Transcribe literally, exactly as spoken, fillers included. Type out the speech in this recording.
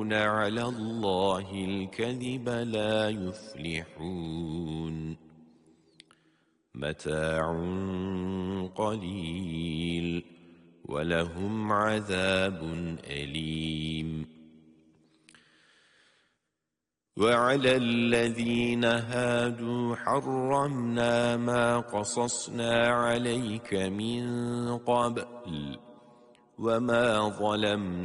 يفترون على الله الكذب لا يفلحون متاع قليل ولهم عذاب أليم وعلى الذين هادوا حرمنا ما قصصنا عليك من قبل وما ظلمنا